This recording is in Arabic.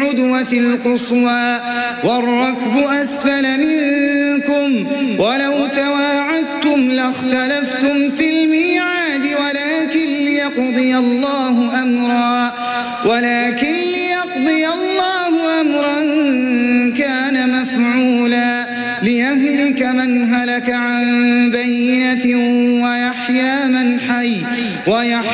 بالعدوة القصوى والركب أسفل منكم ولو تواعدتم لاختلفتم في الميعاد ولكن ليقضي الله أمرا كان مفعولا ليهلك من هلك عن بينة ويحيى من حي